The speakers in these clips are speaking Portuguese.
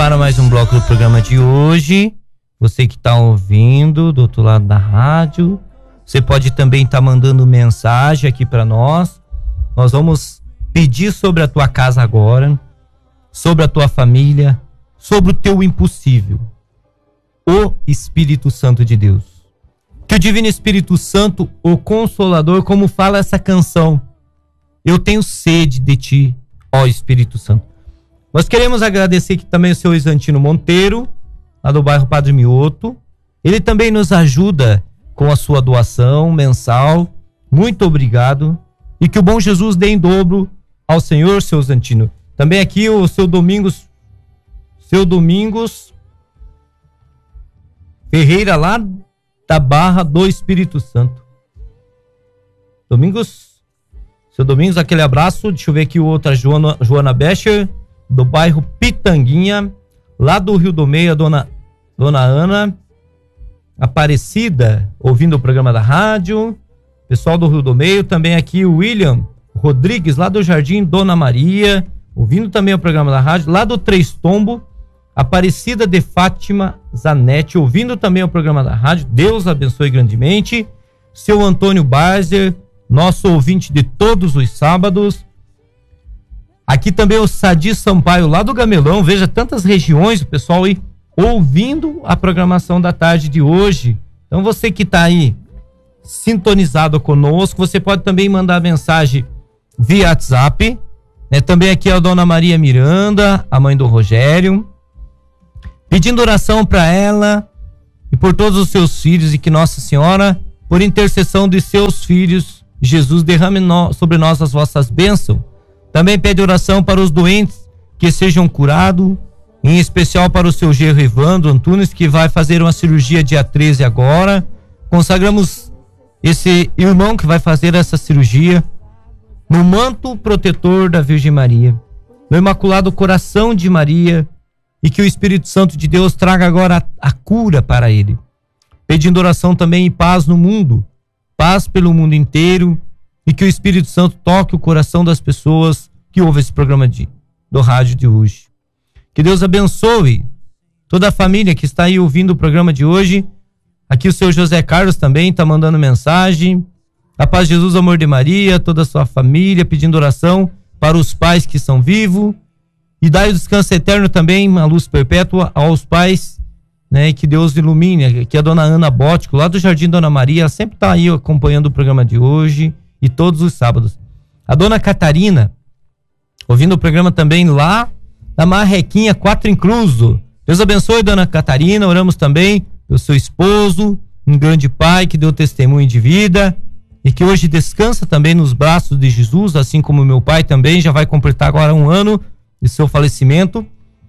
para mais um bloco do programa de hoje. Você que está ouvindo do outro lado da rádio, você pode também estar mandando mensagem aqui para nós. Nós vamos pedir sobre a tua casa agora, sobre a tua família, sobre o teu impossível. O Espírito Santo de Deus. Que o Divino Espírito Santo, o Consolador, como fala essa canção, eu tenho sede de ti, ó Espírito Santo. Nós queremos agradecer aqui também o seu Isantino Monteiro, lá do bairro Padre Mioto. Ele também nos ajuda com a sua doação mensal. Muito obrigado. E que o bom Jesus dê em dobro ao Senhor, seu Isantino. Também aqui o seu Domingos Ferreira, lá da Barra do Espírito Santo. Seu Domingos, aquele abraço. Deixa eu ver aqui o outro, a Joana Becher, do bairro Pitanguinha, lá do Rio do Meio, a dona Ana Aparecida, ouvindo o programa da rádio. Pessoal do Rio do Meio, também aqui o William Rodrigues, lá do Jardim Dona Maria, ouvindo também o programa da rádio, lá do Três Tombo, Aparecida de Fátima Zanetti, ouvindo também o programa da rádio. Deus abençoe grandemente. Seu Antônio Barzer, nosso ouvinte de todos os sábados. Aqui também o Sadi Sampaio, lá do Gamelão. Veja tantas regiões, o pessoal aí ouvindo a programação da tarde de hoje. Então você que está aí sintonizado conosco, você pode também mandar mensagem via WhatsApp, né? Também aqui a dona Maria Miranda, a mãe do Rogério, pedindo oração para ela e por todos os seus filhos, e que Nossa Senhora, por intercessão de seus filhos, Jesus, derrame sobre nós as vossas bênçãos. Também pede oração para os doentes que sejam curados, em especial para o seu genro Evandro Antunes, que vai fazer uma cirurgia dia 13 agora. Consagramos esse irmão que vai fazer essa cirurgia no manto protetor da Virgem Maria, no Imaculado Coração de Maria, e que o Espírito Santo de Deus traga agora a cura para ele. Pedindo oração também em paz no mundo, paz pelo mundo inteiro, e que o Espírito Santo toque o coração das pessoas que ouvem esse programa do rádio de hoje. Que Deus abençoe toda a família que está aí ouvindo o programa de hoje. Aqui o seu José Carlos também está mandando mensagem. A paz de Jesus, o amor de Maria, toda a sua família, pedindo oração para os pais que são vivos. E dai o descanso eterno também, a luz perpétua aos pais, né? Que Deus ilumine. Aqui a dona Ana Bótico, lá do Jardim Dona Maria, ela sempre está aí acompanhando o programa de hoje e todos os sábados. A dona Catarina, ouvindo o programa também lá da Marrequinha 4 Incluso. Deus abençoe, dona Catarina. Oramos também pelo seu esposo, um grande pai que deu testemunho de vida e que hoje descansa também nos braços de Jesus, assim como meu pai também já vai completar agora 1 ano de seu falecimento.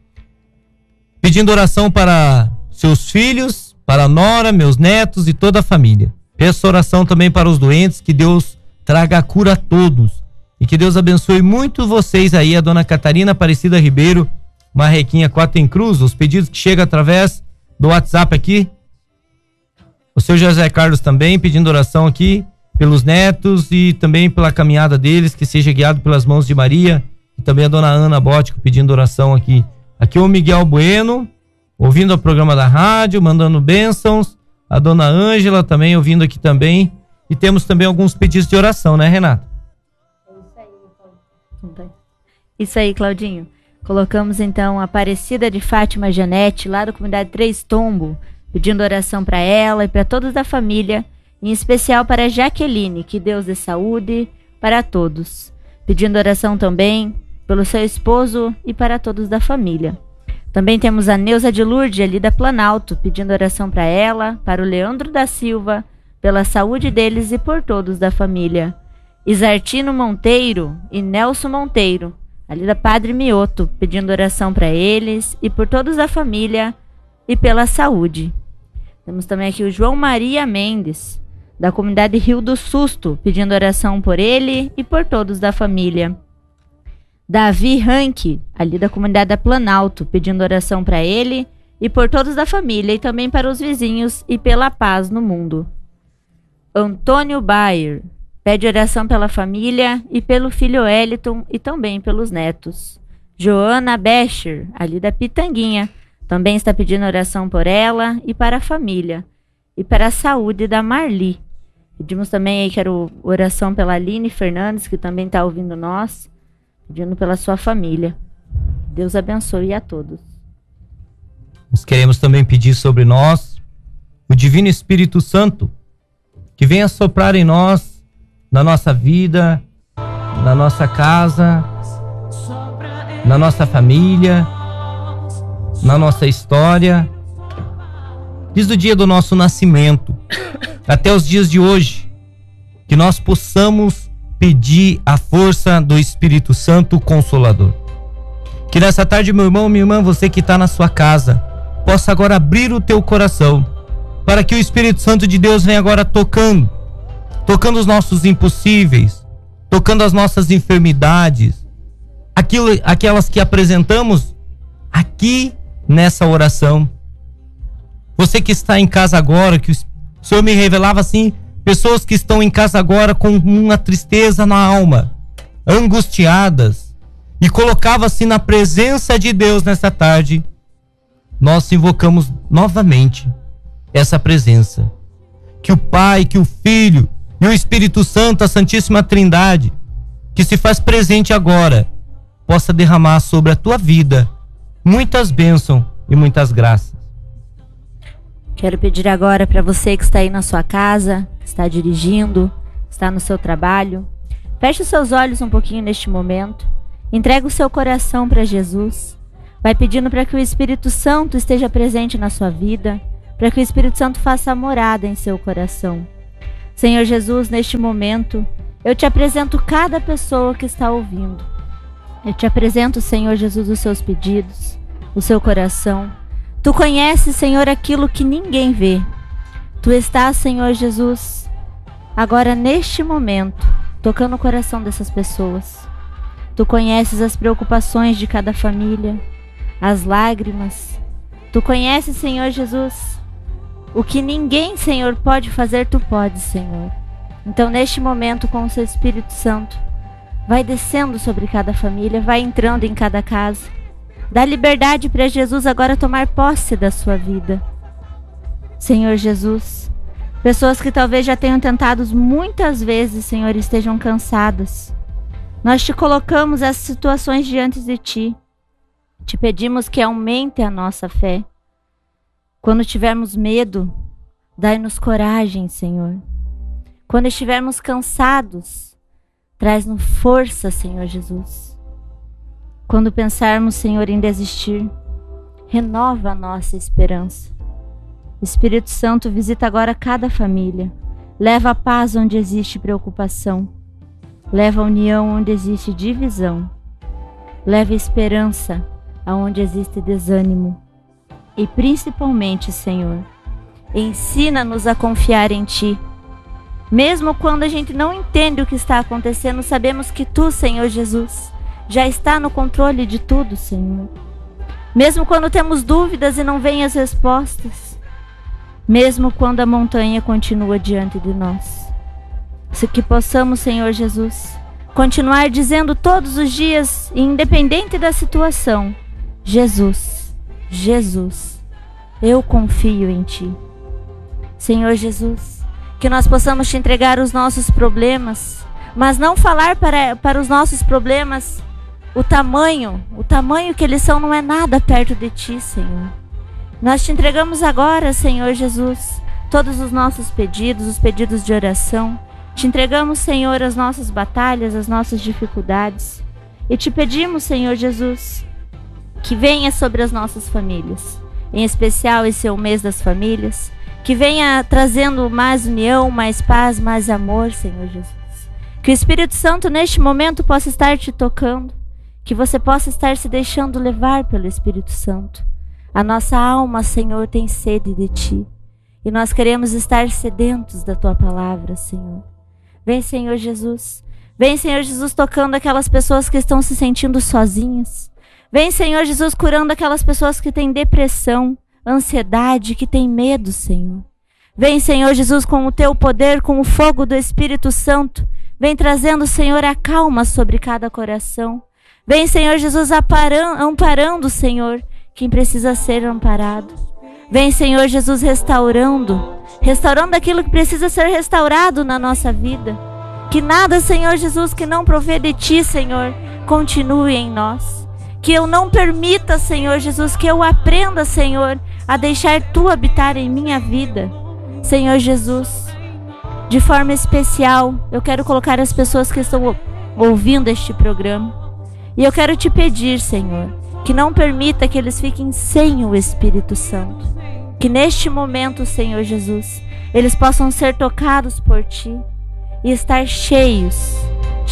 Pedindo oração para seus filhos, para a nora, meus netos e toda a família. Peço oração também para os doentes, que Deus traga a cura a todos. E que Deus abençoe muito vocês aí, a dona Catarina Aparecida Ribeiro, Marrequinha 4 em Cruz. Os pedidos que chegam através do WhatsApp aqui. O seu José Carlos também pedindo oração aqui pelos netos e também pela caminhada deles, que seja guiado pelas mãos de Maria. E também a dona Ana Bótico pedindo oração aqui. Aqui o Miguel Bueno, ouvindo o programa da rádio, mandando bênçãos. A dona Ângela também ouvindo aqui também. E temos também alguns pedidos de oração, né, Renata? Isso aí, Claudinho. Colocamos então a Aparecida de Fátima Janete, lá da comunidade Três Tombo, pedindo oração para ela e para todos da família, em especial para a Jaqueline, que Deus dê saúde para todos. Pedindo oração também pelo seu esposo e para todos da família. Também temos a Neuza de Lourdes, ali da Planalto, pedindo oração para ela, para o Leandro da Silva, pela saúde deles e por todos da família. Isartino Monteiro e Nelson Monteiro, ali da Padre Mioto, pedindo oração para eles e por todos da família e pela saúde. Temos também aqui o João Maria Mendes, da comunidade Rio do Susto, pedindo oração por ele e por todos da família. Davi Ranque, ali da comunidade da Planalto, pedindo oração para ele e por todos da família e também para os vizinhos e pela paz no mundo. Antônio Bayer pede oração pela família e pelo filho Eliton e também pelos netos. Joana Becher, ali da Pitanguinha, também está pedindo oração por ela e para a família. E para a saúde da Marli. Pedimos também aí, quero oração pela Aline Fernandes, que também está ouvindo nós, pedindo pela sua família. Deus abençoe a todos. Nós queremos também pedir sobre nós o Divino Espírito Santo, que venha soprar em nós, na nossa vida, na nossa casa, na nossa família, na nossa história, desde o dia do nosso nascimento até os dias de hoje, que nós possamos pedir a força do Espírito Santo Consolador. Que nessa tarde, meu irmão, minha irmã, você que está na sua casa, possa agora abrir o teu coração, para que o Espírito Santo de Deus venha agora tocando os nossos impossíveis, tocando as nossas enfermidades, aquelas que apresentamos aqui nessa oração. Você que está em casa agora, que o Senhor me revelava assim, pessoas que estão em casa agora com uma tristeza na alma, angustiadas, e colocava assim na presença de Deus nessa tarde. Nós invocamos novamente essa presença, que o Pai, que o Filho e o Espírito Santo, a Santíssima Trindade, que se faz presente agora, possa derramar sobre a tua vida muitas bênçãos e muitas graças. Quero pedir agora para você que está aí na sua casa, que está dirigindo, está no seu trabalho, feche os seus olhos um pouquinho neste momento, entrega o seu coração para Jesus, vai pedindo para que o Espírito Santo esteja presente na sua vida, para que o Espírito Santo faça morada em seu coração. Senhor Jesus, neste momento, eu te apresento cada pessoa que está ouvindo. Eu te apresento, Senhor Jesus, os seus pedidos, o seu coração. Tu conheces, Senhor, aquilo que ninguém vê. Tu estás, Senhor Jesus, agora neste momento, tocando o coração dessas pessoas. Tu conheces as preocupações de cada família, as lágrimas. Tu conheces, Senhor Jesus, o que ninguém, Senhor, pode fazer, tu podes, Senhor. Então, neste momento, com o seu Espírito Santo, vai descendo sobre cada família, vai entrando em cada casa. Dá liberdade para Jesus agora tomar posse da sua vida. Senhor Jesus, pessoas que talvez já tenham tentado muitas vezes, Senhor, estejam cansadas. Nós te colocamos essas situações diante de ti. Te pedimos que aumente a nossa fé. Quando tivermos medo, dai-nos coragem, Senhor. Quando estivermos cansados, traz-nos força, Senhor Jesus. Quando pensarmos, Senhor, em desistir, renova a nossa esperança. Espírito Santo, visita agora cada família. Leva a paz onde existe preocupação. Leva a união onde existe divisão. Leva a esperança aonde existe desânimo. E principalmente, Senhor, ensina-nos a confiar em Ti. Mesmo quando a gente não entende o que está acontecendo, sabemos que Tu, Senhor Jesus, já está no controle de tudo, Senhor. Mesmo quando temos dúvidas e não vêm as respostas. Mesmo quando a montanha continua diante de nós. Que possamos, Senhor Jesus, continuar dizendo todos os dias, independente da situação, Jesus, Jesus, eu confio em Ti. Senhor Jesus, que nós possamos Te entregar os nossos problemas, mas não falar para os nossos problemas o tamanho que eles são não é nada perto de Ti, Senhor. Nós Te entregamos agora, Senhor Jesus, todos os nossos pedidos, os pedidos de oração. Te entregamos, Senhor, as nossas batalhas, as nossas dificuldades. E Te pedimos, Senhor Jesus, que venha sobre as nossas famílias. Em especial esse é o mês das famílias. Que venha trazendo mais união, mais paz, mais amor, Senhor Jesus. Que o Espírito Santo neste momento possa estar Te tocando. Que você possa estar se deixando levar pelo Espírito Santo. A nossa alma, Senhor, tem sede de Ti. E nós queremos estar sedentos da Tua palavra, Senhor. Vem, Senhor Jesus. Vem, Senhor Jesus, tocando aquelas pessoas que estão se sentindo sozinhas. Vem, Senhor Jesus, curando aquelas pessoas que têm depressão, ansiedade, que têm medo, Senhor. Vem, Senhor Jesus, com o Teu poder, com o fogo do Espírito Santo. Vem trazendo, Senhor, a calma sobre cada coração. Vem, Senhor Jesus, amparando, Senhor, quem precisa ser amparado. Vem, Senhor Jesus, restaurando aquilo que precisa ser restaurado na nossa vida. Que nada, Senhor Jesus, que não provê de Ti, Senhor, continue em nós. Que eu não permita, Senhor Jesus, que eu aprenda, Senhor, a deixar Tu habitar em minha vida. Senhor Jesus, de forma especial, eu quero colocar as pessoas que estão ouvindo este programa. E eu quero Te pedir, Senhor, que não permita que eles fiquem sem o Espírito Santo. Que neste momento, Senhor Jesus, eles possam ser tocados por Ti e estar cheios